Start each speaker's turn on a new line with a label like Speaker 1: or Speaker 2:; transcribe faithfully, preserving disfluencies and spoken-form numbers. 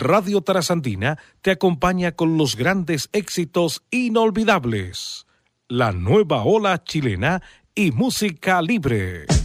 Speaker 1: Radio Trasandina te acompaña con los grandes éxitos inolvidables. La nueva ola chilena y música libre.